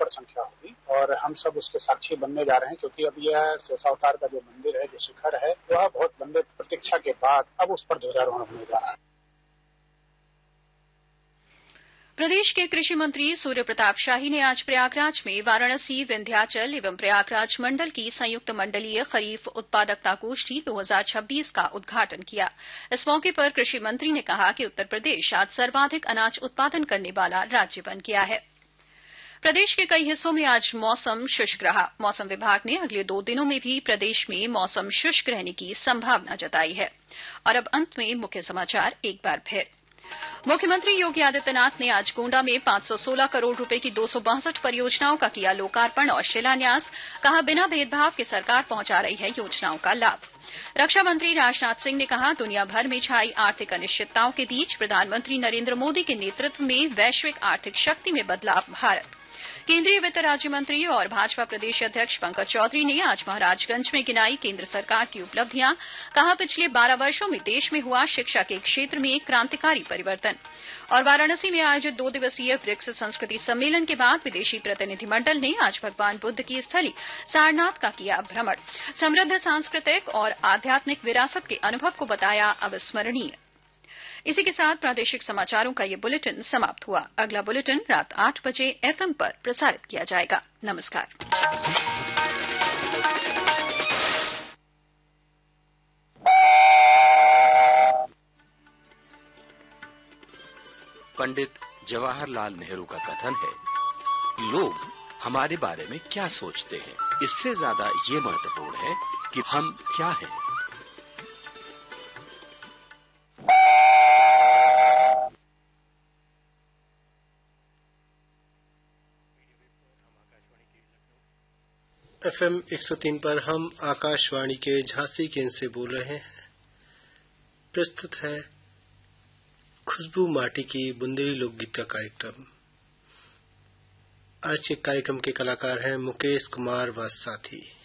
भयंकर संख्या होगी और हम सब उसके साक्षी बनने जा रहे हैं, क्योंकि अब यह शेषावतार का जो मंदिर है, जो शिखर है, वह बहुत लंबे प्रतीक्षा के बाद अब उस पर ध्वजारोहण होने जा रहा है। प्रदेश के कृषि मंत्री सूर्य प्रताप शाही ने आज प्रयागराज में वाराणसी, विंध्याचल एवं प्रयागराज मंडल की संयुक्त मंडलीय खरीफ उत्पादकता गोष्ठी 2026 का उद्घाटन किया। इस मौके पर कृषि मंत्री ने कहा कि उत्तर प्रदेश आज सर्वाधिक अनाज उत्पादन करने वाला राज्य बन गया है। प्रदेश के कई हिस्सों में आज मौसम शुष्क रहा। मौसम विभाग ने अगले 2 दिनों में भी प्रदेश में मौसम शुष्क रहने की संभावना जताई है। और अब अंत में मुख्य समाचार एक बार फिर। मुख्यमंत्री योगी आदित्यनाथ ने आज गोंडा में 516 करोड़ रुपए की 262 परियोजनाओं का किया लोकार्पण और शिलान्यास। कहा, बिना भेदभाव के सरकार पहुंचा रही है योजनाओं का लाभ। रक्षा मंत्री राजनाथ सिंह ने कहा, दुनिया भर में छाई आर्थिक अनिश्चितताओं के बीच प्रधानमंत्री नरेंद्र मोदी के नेतृत्व में वैश्विक आर्थिक शक्ति में बदला भारत। केंद्रीय वित्त राज्य मंत्री और भाजपा प्रदेश अध्यक्ष पंकज चौधरी ने आज महाराजगंज में गिनाई केंद्र सरकार की उपलब्धियां। कहा, पिछले 12 वर्षों में देश में हुआ शिक्षा के क्षेत्र में क्रांतिकारी परिवर्तन। और वाराणसी में आयोजित 2 दिवसीय ब्रिक्स संस्कृति सम्मेलन के बाद विदेशी प्रतिनिधिमंडल ने आज भगवान बुद्ध की स्थली सारनाथ का किया भ्रमण। समृद्ध सांस्कृतिक और आध्यात्मिक विरासत के अनुभव को बताया अविस्मरणीय। इसी के साथ प्रादेशिक समाचारों का ये बुलेटिन समाप्त हुआ। अगला बुलेटिन रात 8 बजे एफएम पर प्रसारित किया जाएगा। नमस्कार। पंडित जवाहरलाल नेहरू का कथन है, लोग हमारे बारे में क्या सोचते हैं, इससे ज्यादा ये महत्वपूर्ण है कि हम क्या हैं। FM 103 पर हम आकाशवाणी के झांसी केंद्र से बोल रहे हैं। प्रस्तुत है खुशबू माटी की बुंदेली लोकगीत का कार्यक्रम। आज के कार्यक्रम के कलाकार हैं मुकेश कुमार व साथी।